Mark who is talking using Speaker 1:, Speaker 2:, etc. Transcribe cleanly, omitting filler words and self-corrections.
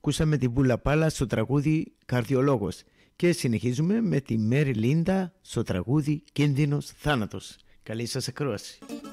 Speaker 1: Ακούσαμε την Μπούλα Πάλα στο τραγούδι «Καρδιολόγος» και συνεχίζουμε με τη Μέρι Λίντα στο τραγούδι «Κίνδυνος θάνατος». Καλή σας ακρόαση.